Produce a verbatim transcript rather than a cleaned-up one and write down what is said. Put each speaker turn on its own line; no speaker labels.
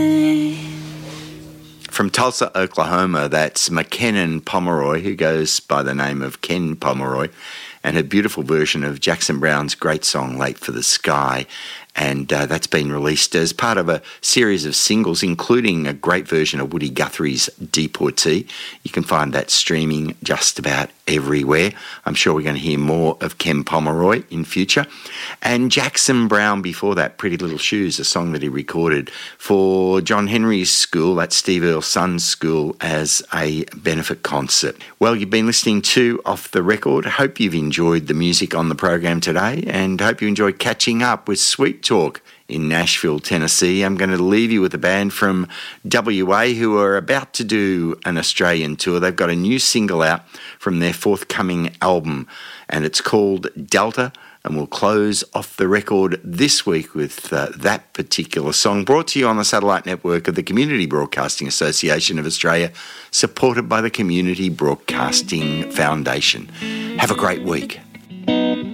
From Tulsa, Oklahoma, that's McKinnon Pomeroy, who goes by the name of Ken Pomeroy, and her beautiful version of Jackson Browne's great song, Late for the Sky. And uh, that's been released as part of a series of singles, including a great version of Woody Guthrie's Deportee. You can find that streaming just about everywhere. I'm sure we're going to hear more of Ken Pomeroy in future. And Jackson Browne before that, Pretty Little Shoes, a song that he recorded for John Henry's school, that's Steve Earle's son's school, as a benefit concert. Well, you've been listening to Off the Record. Hope you've enjoyed the music on the program today, and hope you enjoyed catching up with Sweet Talk in Nashville, Tennessee. I'm going to leave you with a band from W A who are about to do an Australian tour. They've got a new single out from their forthcoming album, and it's called Delta, and we'll close Off the Record this week with uh, that particular song, brought to you on the satellite network of the Community Broadcasting Association of Australia, supported by the Community Broadcasting Foundation. Have a great week.